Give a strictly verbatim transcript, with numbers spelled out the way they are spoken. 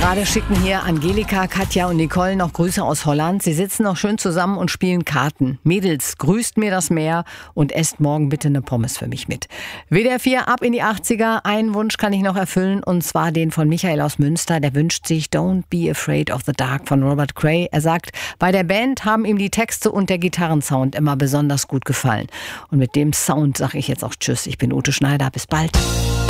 Gerade schicken hier Angelika, Katja und Nicole noch Grüße aus Holland. Sie sitzen noch schön zusammen und spielen Karten. Mädels, grüßt mir das Meer und esst morgen bitte eine Pommes für mich mit. W D R vier ab in die achtziger. Einen Wunsch kann ich noch erfüllen und zwar den von Michael aus Münster. Der wünscht sich Don't Be Afraid of the Dark von Robert Cray. Er sagt, bei der Band haben ihm die Texte und der Gitarrensound immer besonders gut gefallen. Und mit dem Sound sage ich jetzt auch Tschüss. Ich bin Ute Schneider. Bis bald.